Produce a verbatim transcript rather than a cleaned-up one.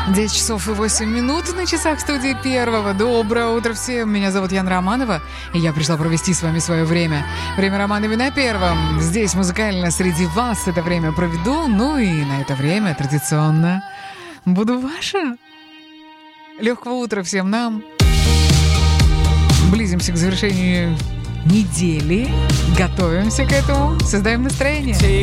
десять часов и восемь минут на часах студии Первого. Доброе утро всем. Меня зовут Яна Романова, и я пришла провести с вами свое время. Время Романовой на Первом. Здесь музыкально среди вас это время проведу. Ну и на это время традиционно буду ваша. Легкого утра всем нам. Близимся к завершению недели. Готовимся к этому. Создаем настроение.